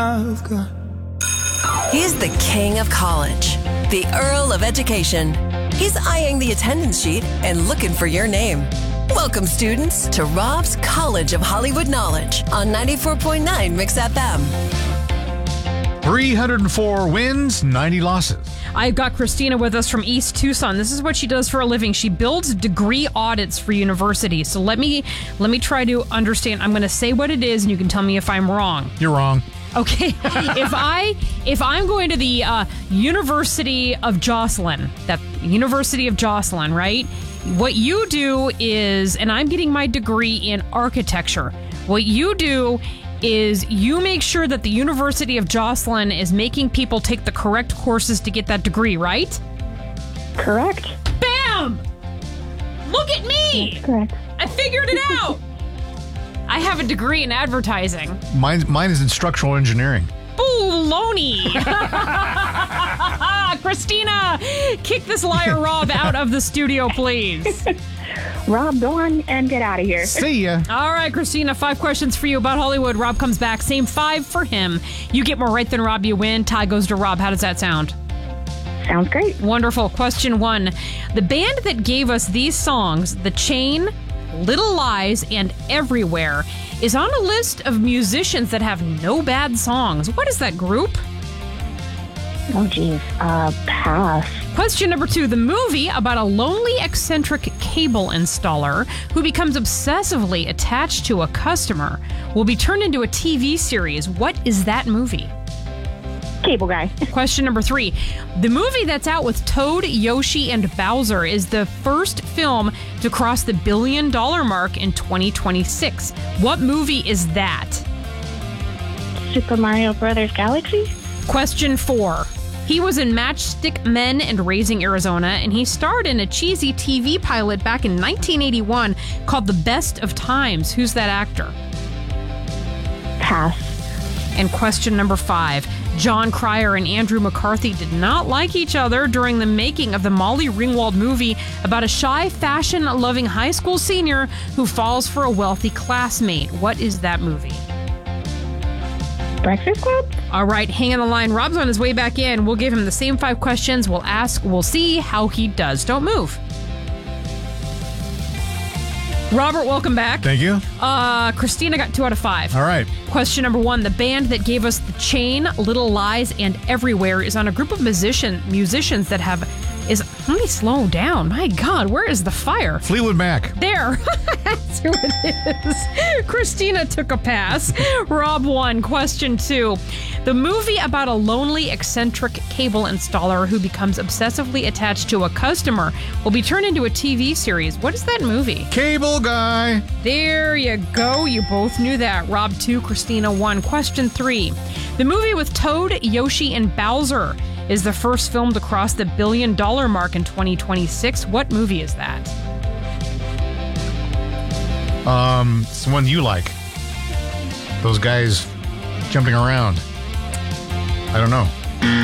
He's the king of college, the Earl of Education. He's eyeing the attendance sheet and looking for your name. Welcome, students, to Rob's College of Hollywood Knowledge on 94.9 Mix FM. 304 wins, 90 losses. I've got Christina with us from East Tucson. This is what she does for a living. She builds degree audits for universities. So let me try to understand. I'm going to say what it is, and you can tell me if I'm wrong. You're wrong. Okay. if I'm going to the University of Jocelyn, that University of Jocelyn, right? What you do is, and I'm getting my degree in architecture. What you do is you make sure that the University of Jocelyn is making people take the correct courses to get that degree, right? Correct. Bam! Look at me! That's correct. I figured it out! I have a degree in advertising. Mine is in structural engineering. Baloney! Christina, kick this liar Rob out of the studio, please. Rob, go on and get out of here. See ya. All right, Christina, 5 questions for you about Hollywood. Rob comes back. Same 5 for him. You get more right than Rob, you win. Tie goes to Rob. How does that sound? Sounds great. Wonderful. Question 1. The band that gave us these songs, The Chain, Little Lies, and Everywhere, is on a list of musicians that have no bad songs. What is that group? Oh, geez. Pass. Question number 2. The movie about a lonely, eccentric cable installer who becomes obsessively attached to a customer will be turned into a TV series. What is that movie? Cable Guy. Question number 3. The movie that's out with Toad, Yoshi, and Bowser is the first film to cross the $1 billion mark in 2026. What movie is that? Super Mario Brothers Galaxy? Question 4. He was in Matchstick Men and Raising Arizona, and he starred in a cheesy TV pilot back in 1981 called The Best of Times. Who's that actor? Pass. And question number 5. John Cryer and Andrew McCarthy did not like each other during the making of the Molly Ringwald movie about a shy, fashion-loving high school senior who falls for a wealthy classmate. What is that movie? Breakfast Club? All right, hang on the line. Rob's on his way back in. We'll give him the same 5 questions. We'll see how he does. Don't move. Robert, welcome back. Thank you. Christina got 2 out of 5. All right. Question number 1. The band that gave us The Chain, Little Lies, and Everywhere is on a group of musicians that have... Let me slow down. My God, where is the fire? Fleetwood Mac. There. That's who it is. Christina took a pass. Rob won. Question 2. The movie about a lonely, eccentric cable installer who becomes obsessively attached to a customer will be turned into a TV series. What is that movie? Cable Guy. There you go. You both knew that. Rob 2, Christina 1. Question 3. The movie with Toad, Yoshi, and Bowser is the first film to cross the $1 billion mark in 2026. What movie is that? It's the one you like. Those guys jumping around. I don't know.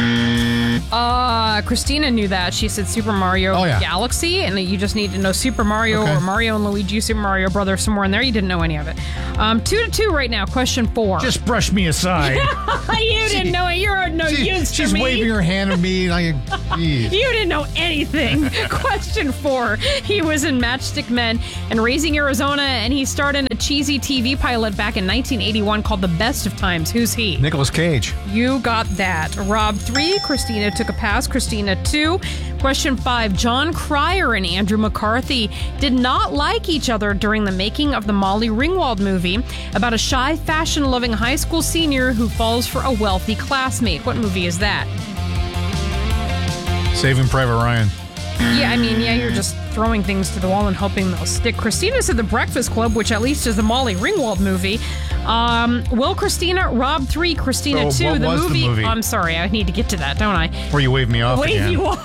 Christina knew that. She said Super Mario Galaxy, and you just need to know Super Mario or Mario and Luigi, Super Mario Brothers, somewhere in there. You didn't know any of it. 2-2 right now. Question 4. Just brush me aside. You didn't know it. You're no use to me. She's waving her hand at me. You didn't know anything. Question 4. He was in Matchstick Men and Raising Arizona, and he starred in a cheesy TV pilot back in 1981 called The Best of Times. Who's he? Nicolas Cage. You got that. Rob 3. Christina took a pass. Christina 2. Question 5. John Cryer and Andrew McCarthy did not like each other during the making of the Molly Ringwald movie about a shy, fashion-loving high school senior who falls for a wealthy classmate. What movie is that? Saving Private Ryan. Yeah, you're just throwing things to the wall and hoping they'll stick. Christina said The Breakfast Club, which at least is the Molly Ringwald movie. Christina, Rob 3, Christina 2. What was the movie? I'm sorry, I need to get to that, don't I? Where you wave me off again. Wave you off.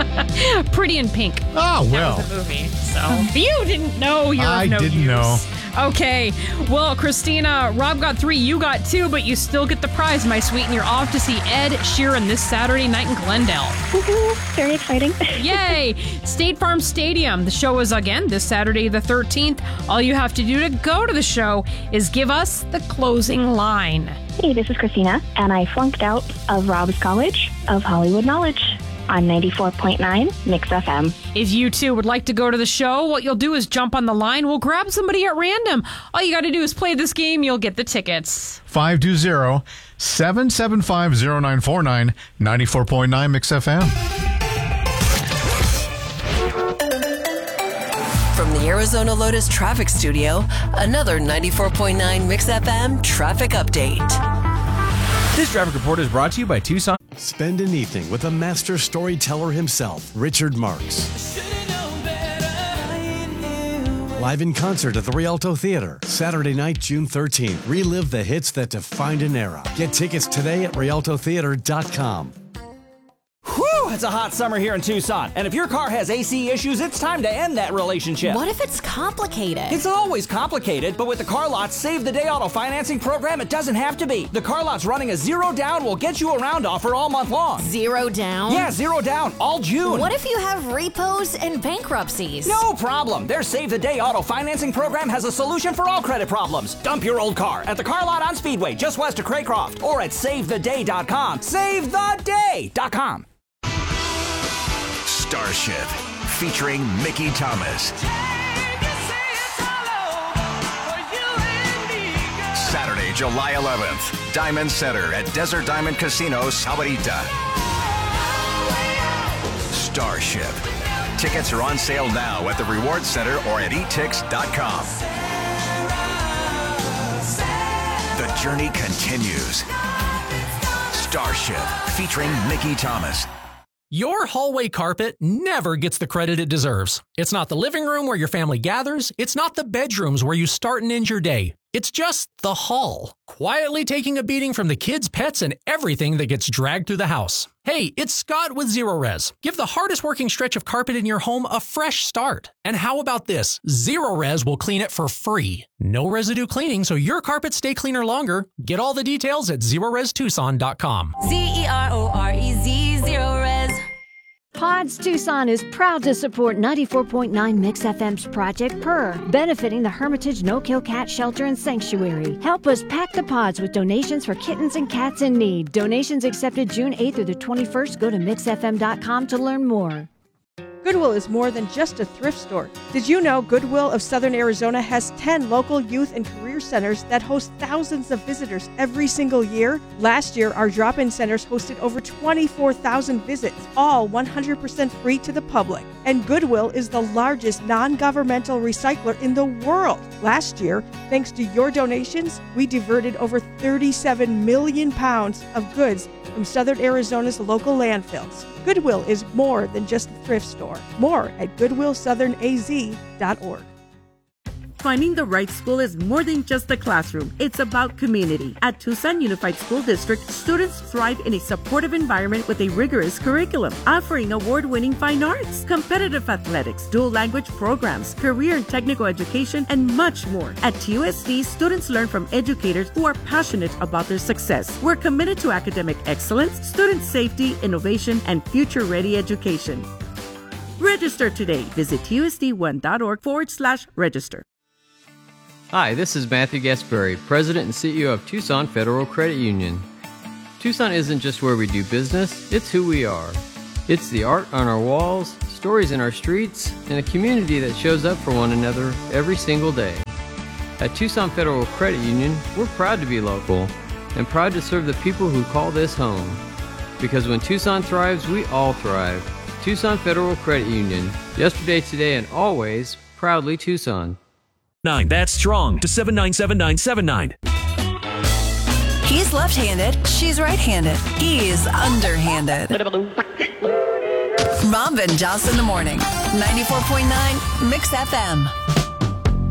Jeez. Pretty in Pink. Oh, well. That was the movie. So you didn't know. You're I of no didn't use. know. Okay. Well, Christina, Rob got 3, you got 2, but you still get the prize, my sweet, and you're off to see Ed Sheeran this Saturday night in Glendale. Woohoo! Very exciting. Yay! State Farm Stadium. The show is again this Saturday the 13th. All you have to do to go to the show is give us the closing line. Hey, this is Christina, and I flunked out of Rob's College of Hollywood Knowledge on 94.9 Mix FM. If you too would like to go to the show, what you'll do is jump on the line. We'll grab somebody at random. All you got to do is play this game. You'll get the tickets. 520-775-0949, 94.9 Mix FM. From the Arizona Lotus Traffic Studio, another 94.9 Mix FM traffic update. This traffic report is brought to you by Tucson. Spend an evening with a master storyteller himself, Richard Marks. Live in concert at the Rialto Theater, Saturday night, June 13th. Relive the hits that defined an era. Get tickets today at rialtotheater.com. Whew, it's a hot summer here in Tucson. And if your car has AC issues, it's time to end that relationship. What if it's complicated? It's always complicated, but with the Car Lot's Save the Day auto financing program, it doesn't have to be. The Car Lot's running a 0 down will get you around offer all month long. 0 down? Yeah, 0 down, all June. What if you have repos and bankruptcies? No problem. Their Save the Day auto financing program has a solution for all credit problems. Dump your old car at the Car Lot on Speedway, just west of Craycroft, or at SaveTheDay.com. SaveTheDay.com. Starship, featuring Mickey Thomas. Saturday, July 11th, Diamond Center at Desert Diamond Casino, Sabanita. Starship. Tickets are on sale now at the Reward Center or at etix.com. The journey continues. Starship, featuring Mickey Thomas. Your hallway carpet never gets the credit it deserves. It's not the living room where your family gathers. It's not the bedrooms where you start and end your day. It's just the hall, quietly taking a beating from the kids, pets, and everything that gets dragged through the house. Hey, it's Scott with Zero Res. Give the hardest working stretch of carpet in your home a fresh start. And how about this? Zero Res will clean it for free. No residue cleaning, so your carpets stay cleaner longer. Get all the details at ZeroResTucson.com. ZeroRez, Zero Res. Pods Tucson is proud to support 94.9 Mix FM's Project Purr, benefiting the Hermitage No-Kill Cat Shelter and Sanctuary. Help us pack the pods with donations for kittens and cats in need. Donations accepted June 8th through the 21st. Go to mixfm.com to learn more. Goodwill is more than just a thrift store. Did you know Goodwill of Southern Arizona has 10 local youth and career centers that host thousands of visitors every single year? Last year, our drop-in centers hosted over 24,000 visits, all 100% free to the public. And Goodwill is the largest non-governmental recycler in the world. Last year, thanks to your donations, we diverted over 37 million pounds of goods from Southern Arizona's local landfills. Goodwill is more than just a thrift store. More at goodwillsouthernaz.org. Finding the right school is more than just a classroom. It's about community. At Tucson Unified School District, students thrive in a supportive environment with a rigorous curriculum, offering award-winning fine arts, competitive athletics, dual language programs, career and technical education, and much more. At TUSD, students learn from educators who are passionate about their success. We're committed to academic excellence, student safety, innovation, and future-ready education. Register today. Visit TUSD1.org/register. Hi, this is Matthew Gasparri, President and CEO of Tucson Federal Credit Union. Tucson isn't just where we do business, it's who we are. It's the art on our walls, stories in our streets, and a community that shows up for one another every single day. At Tucson Federal Credit Union, we're proud to be local and proud to serve the people who call this home. Because when Tucson thrives, we all thrive. Tucson Federal Credit Union. Yesterday, today, and always, proudly Tucson. That's strong to 797979. He's left-handed, she's right-handed. He's underhanded. Rob and Joss in the morning. 94.9 Mix FM.